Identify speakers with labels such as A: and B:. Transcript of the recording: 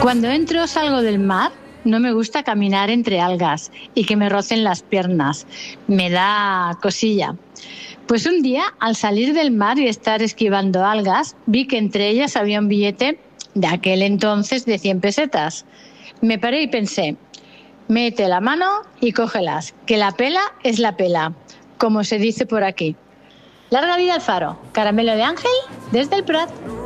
A: Cuando entro o salgo del mar, no me gusta caminar entre algas y que me rocen las piernas. Me da cosilla. Pues un día, al salir del mar y estar esquivando algas, vi que entre ellas había un billete de aquel entonces de 100 pesetas. Me paré y pensé, mete la mano y cógelas, que la pela es la pela, como se dice por aquí. Larga vida al faro. Caramelo de Ángel, desde el Prat.